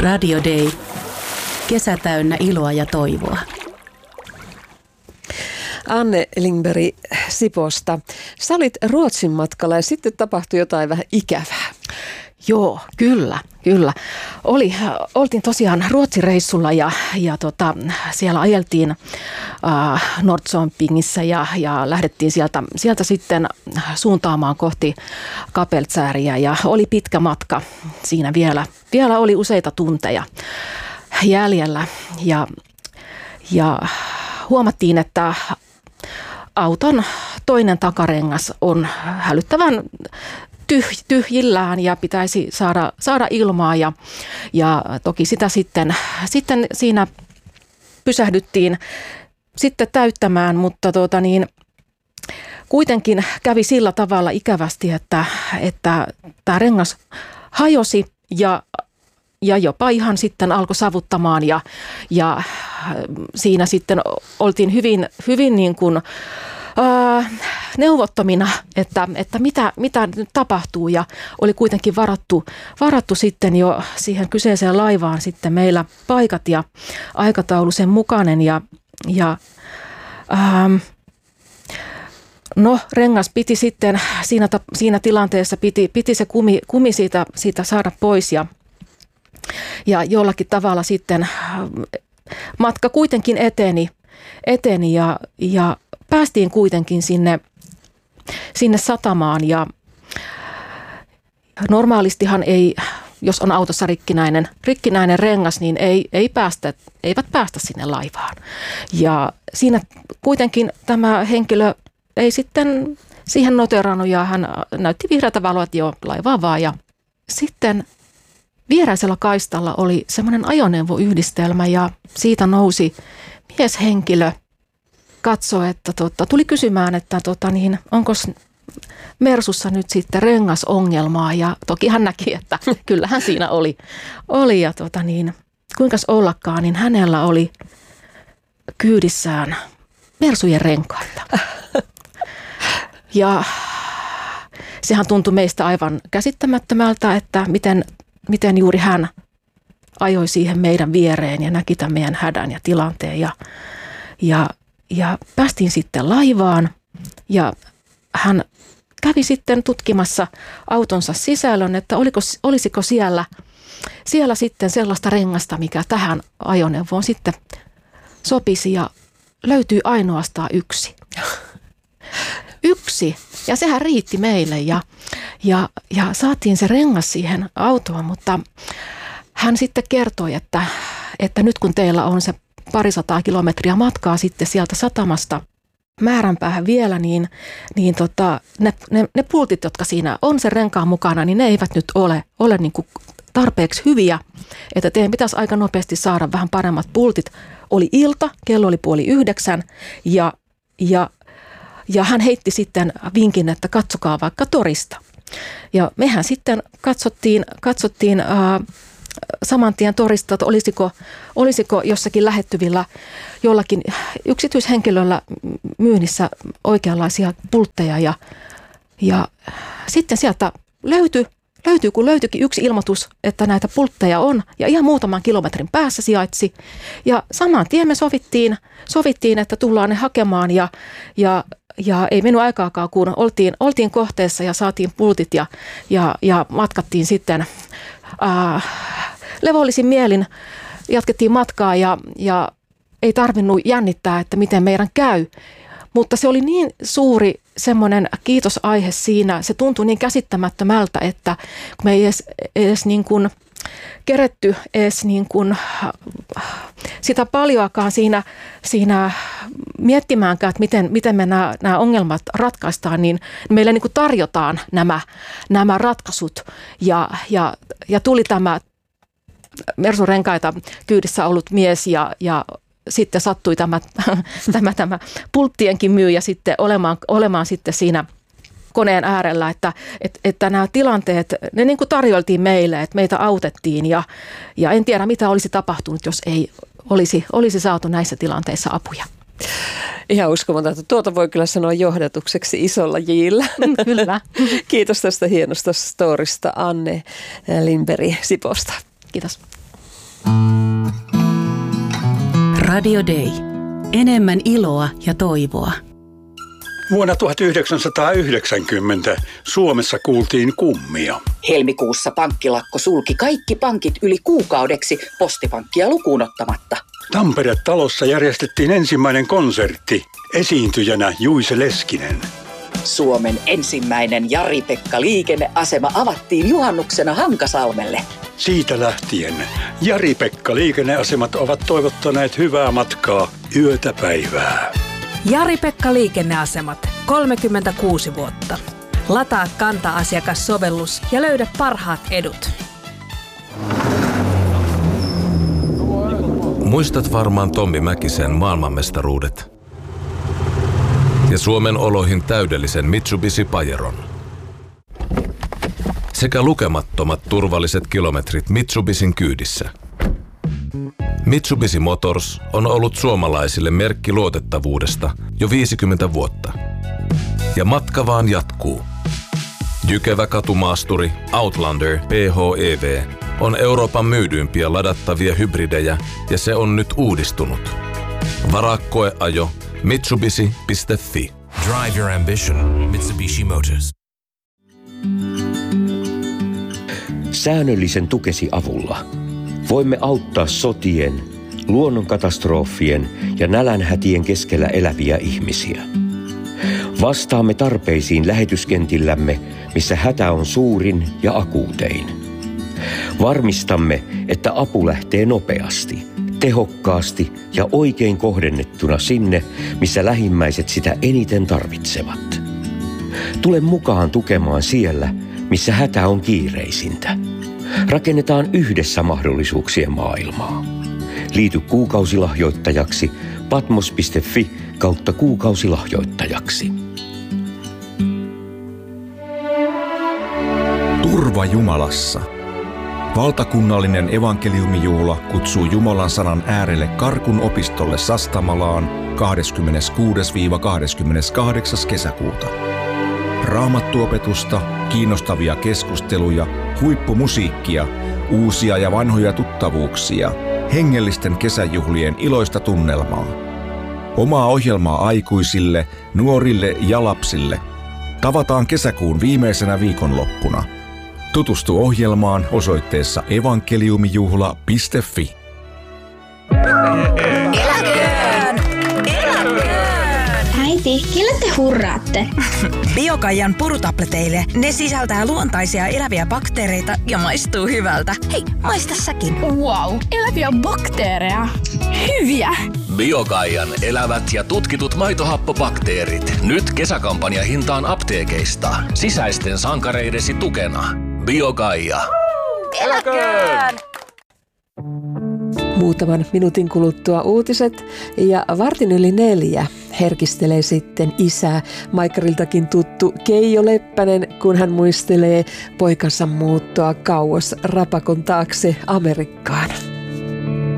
Radio Day. Kesä täynnä iloa ja toivoa. Anne Lindberg Siposta. Sä olit Ruotsin matkalla ja sitten tapahtui jotain vähän ikävää. Joo, kyllä. Oltiin tosiaan Ruotsin-reissulla ja siellä ajeltiin Norrköpingissa ja lähdettiin sieltä sitten suuntaamaan kohti Kapellskäriä ja oli pitkä matka siinä vielä oli useita tunteja jäljellä ja huomattiin, että auton toinen takarengas on hälyttävän tyhjillään ja pitäisi saada ilmaa ja toki sitä sitten siinä pysähdyttiin sitten täyttämään, mutta kuitenkin kävi sillä tavalla ikävästi, että tämä hajosi ja jopa ihan sitten alkoi savuttamaan ja siinä sitten oltiin hyvin niin kuin neuvottomina, että mitä nyt tapahtuu ja oli kuitenkin varattu sitten jo siihen kyseiseen laivaan sitten meillä paikat ja aikataulu sen mukainen rengas piti sitten siinä tilanteessa piti se kumi siitä saada pois ja jollakin tavalla sitten matka kuitenkin eteni ja päästiin kuitenkin sinne satamaan ja normaalistihan ei, jos on autossa rikkinäinen rengas, niin eivät päästä sinne laivaan. Ja siinä kuitenkin tämä henkilö ei sitten siihen noterannut ja hän näytti vihreätä valoa, että joo, laivaa vaan. Ja sitten viereisellä kaistalla oli semmoinen ajoneuvoyhdistelmä ja siitä nousi mieshenkilö. Katsoi, että tuli kysymään, että onko Mersussa nyt sitten rengasongelmaa ja toki hän näki, että kyllähän siinä oli ja kuinkas ollakaan, niin hänellä oli kyydissään Mersujen renkaita. Ja sehän tuntui meistä aivan käsittämättömältä, että miten juuri hän ajoi siihen meidän viereen ja näki tämän meidän hädän ja tilanteen ja päästiin sitten laivaan ja hän kävi sitten tutkimassa autonsa sisällön, että olisiko siellä sitten sellaista rengasta, mikä tähän ajoneuvoon sitten sopisi ja löytyy ainoastaan yksi. Yksi. Ja sehän riitti meille ja saatiin se rengas siihen autoon, mutta hän sitten kertoi, että nyt kun teillä on se 200 kilometriä matkaa sitten sieltä satamasta määränpäähän vielä, niin ne pultit, jotka siinä on sen renkaan mukana, niin ne eivät nyt ole niin kuin tarpeeksi hyviä, että teidän pitäisi aika nopeasti saada vähän paremmat pultit. Oli ilta, kello oli 8:30 ja hän heitti sitten vinkin, että katsokaa vaikka torista. Ja mehän sitten katsottiin saman tien torista, että olisiko jossakin lähettyvillä jollakin yksityishenkilöllä myynnissä oikeanlaisia pultteja ja sitten sieltä löytyykin yksi ilmoitus, että näitä pultteja on ja ihan muutaman kilometrin päässä sijaitsi ja saman tien me sovittiin, että tullaan ne hakemaan ja ei mennyt aikaakaan, kun oltiin kohteessa ja saatiin pultit ja matkattiin sitten levollisin mielin jatkettiin matkaa ja ei tarvinnut jännittää, että miten meidän käy. Mutta se oli niin suuri semmoinen kiitosaihe siinä. Se tuntui niin käsittämättömältä, että kun me ei edes niin kuin keretty edes niin kuin sitä paljoakaan siinä miettimäänkään, että miten me nämä ongelmat ratkaistaan, niin meille niin kuin tarjotaan nämä ratkaisut ja tuli tämä Mersu-renkaita kyydissä ollut mies ja sitten sattui tämä pulttienkin myyjä sitten olemaan sitten siinä koneen äärellä, että nämä tilanteet, ne niin kuin tarjoltiin meille, että meitä autettiin ja en tiedä mitä olisi tapahtunut, jos ei olisi saatu näissä tilanteissa apuja. Ihan uskomatonta. Tuota voi kyllä sanoa johdatukseksi isolla J:llä. Kyllä. Kiitos tästä hienosta storista Anne Lindberg Siposta. Kiitos. Radio Day. Enemmän iloa ja toivoa. Vuonna 1990 Suomessa kuultiin kummia. Helmikuussa pankkilakko sulki kaikki pankit yli kuukaudeksi Postipankkia lukuun ottamatta. Tampere-talossa järjestettiin ensimmäinen konsertti. Esiintyjänä Juise Leskinen. Suomen ensimmäinen Jari-Pekka liikenneasema avattiin juhannuksena Hankasalmelle. Siitä lähtien Jari-Pekka liikenneasemat ovat toivottaneet hyvää matkaa yötä päivää. Jari-Pekka liikenneasemat, 36 vuotta. Lataa Kanta-asiakassovellus ja löydä parhaat edut. Muistat varmaan Tommi Mäkisen maailmanmestaruudet ja Suomen oloihin täydellisen Mitsubishi Pajeron. Sekä lukemattomat turvalliset kilometrit Mitsubishin kyydissä. Mitsubishi Motors on ollut suomalaisille merkki luotettavuudesta jo 50 vuotta. Ja matka vaan jatkuu. Jykevä katumaasturi Outlander PHEV on Euroopan myydyimpiä ladattavia hybridejä ja se on nyt uudistunut. Varaa koeajo Mitsubishi.fi. Drive your ambition. Mitsubishi Motors. Säännöllisen tukesi avulla voimme auttaa sotien, luonnonkatastrofien ja nälänhätien keskellä eläviä ihmisiä. Vastaamme tarpeisiin lähetyskentillämme, missä hätä on suurin ja akuutein. Varmistamme, että apu lähtee nopeasti, tehokkaasti ja oikein kohdennettuna sinne, missä lähimmäiset sitä eniten tarvitsevat. Tule mukaan tukemaan siellä, missä hätä on kiireisintä. Rakennetaan yhdessä mahdollisuuksien maailmaa. Liity kuukausilahjoittajaksi patmos.fi/kuukausilahjoittajaksi. Turva Jumalassa. Valtakunnallinen evankeliumijuhla kutsuu Jumalan sanan äärelle Karkun opistolle Sastamalaan 26-28. kesäkuuta. Raamattuopetusta, kiinnostavia keskusteluja, huippumusiikkia, uusia ja vanhoja tuttavuuksia, hengellisten kesäjuhlien iloista tunnelmaa. Omaa ohjelmaa aikuisille, nuorille ja lapsille. Tavataan kesäkuun viimeisenä viikonloppuna. Tutustu ohjelmaan osoitteessa evankeliumijuhla.fi. Eläköön! Eläköön! Äiti, kelle te hurraatte? Biokaijan purutableteille. Ne sisältää luontaisia eläviä bakteereita ja maistuu hyvältä. Hei, maista säkin. Wow, eläviä bakteereja. Hyviä! Biokaijan elävät ja tutkitut maitohappobakteerit. Nyt kesäkampanja hintaan apteekeista. Sisäisten sankareidesi tukena. Biokaija. Eläköön! Muutaman minuutin kuluttua uutiset ja 3:15 herkistelee sitten isää, Maikkariltakin tuttu Keijo Leppänen, kun hän muistelee poikansa muuttoa kauas rapakon taakse Amerikkaan.